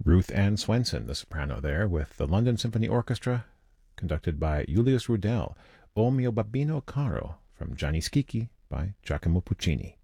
Ruth Ann Swenson, the soprano there, with the London Symphony Orchestra, conducted by Julius Rudel, O mio babbino caro, from Gianni Schicchi by Giacomo Puccini.